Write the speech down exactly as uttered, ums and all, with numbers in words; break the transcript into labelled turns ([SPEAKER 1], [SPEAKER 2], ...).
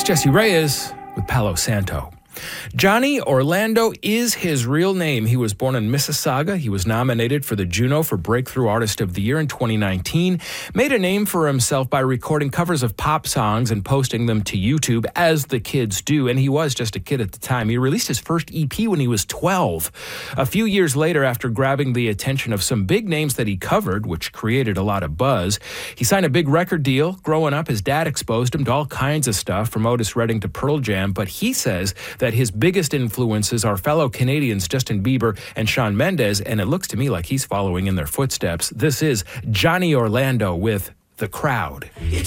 [SPEAKER 1] Jesse Reyes with Palo Santo. Johnny Orlando is his real name. He was born in Mississauga. He was nominated for the Juno for Breakthrough Artist of the Year in twenty nineteen. Made a name for himself by recording covers of pop songs and posting them to YouTube, as the kids do. And he was just a kid at the time. He released his first E P when he was twelve. A few years later, after grabbing the attention of some big names that he covered, which created a lot of buzz, he signed a big record deal. Growing up, his dad exposed him to all kinds of stuff, from Otis Redding to Pearl Jam. But he says that his biggest influences are fellow Canadians Justin Bieber and Shawn Mendes, and it looks to me like he's following in their footsteps. This is Johnny Orlando with The Crowd.